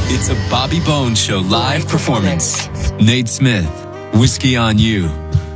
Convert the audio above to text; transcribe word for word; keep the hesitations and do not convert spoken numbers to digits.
It's a Bobby Bones Show live performance. Nate Smith, Whiskey on You.